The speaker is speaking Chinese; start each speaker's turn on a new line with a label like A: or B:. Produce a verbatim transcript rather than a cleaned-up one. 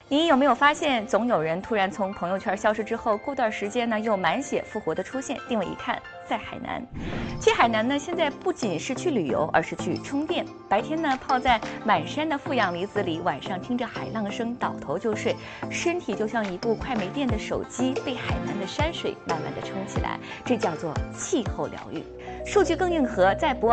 A: 你有没有发现，总有人突然从朋友圈消失之后，过段时间呢又满血复活的出现？定位一看，在海南。去海南呢，现在不仅是去旅游，而是去充电。白天呢泡在满山的负氧离子里，晚上听着海浪声倒头就睡，身体就像一部快没电的手机，被海南的山水慢慢的撑起来，这叫做气候疗愈。数据更硬核，在博